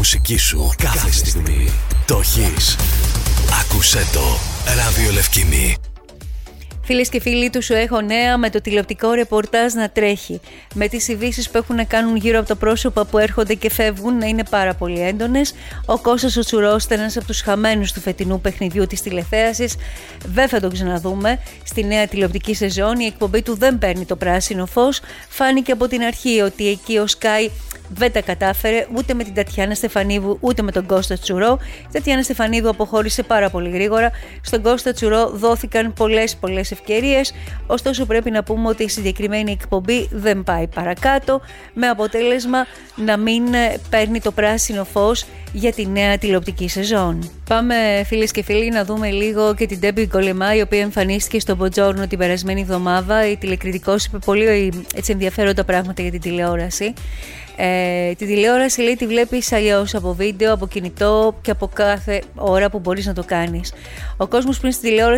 μουσική σου κάθε στιγμή. Το έχεις. Άκουσέ το. Ράδιο Λευκίνη. Φίλες και φίλοι του Σου Έχω Νέα, με το τηλεοπτικό ρεπορτάζ να τρέχει, με τις ειδήσεις που έχουν να κάνουν γύρω από τα πρόσωπα που έρχονται και φεύγουν να είναι πάρα πολύ έντονες. Ο Κώστας ο Τσουρός ήταν ένας από τους χαμένους του φετινού παιχνιδιού της τηλεθέασης. Δεν θα τον ξαναδούμε στη νέα τηλεοπτική σεζόν. Η εκπομπή του δεν παίρνει το πράσινο φως. Φάνηκε από την αρχή ότι εκεί ο Sky δεν τα κατάφερε ούτε με την Τατιάνα Στεφανίδου ούτε με τον Κώστα Τσουρό. Η Τατιάνα Στεφανίδου αποχώρησε πάρα πολύ γρήγορα. Στον Κώστα Τσουρό δόθηκαν πολλές ευκαιρίες. Ωστόσο, πρέπει να πούμε ότι η συγκεκριμένη εκπομπή δεν πάει παρακάτω, με αποτέλεσμα να μην παίρνει το πράσινο φως για τη νέα τηλεοπτική σεζόν. Πάμε, φίλες και φίλοι, να δούμε λίγο και την Ντέμπι Γκολεμά, η οποία εμφανίστηκε στο Μποτζόρνο την περασμένη εβδομάδα. Η τηλεκριτικός είπε πολύ ενδιαφέροντα πράγματα για την τηλεόραση. Την τηλεόραση, λέει, τη βλέπεις αλλιώς, από βίντεο, από κινητό και από κάθε ώρα που μπορείς να το κάνεις. Ο κόσμος πριν στην τηλεόραση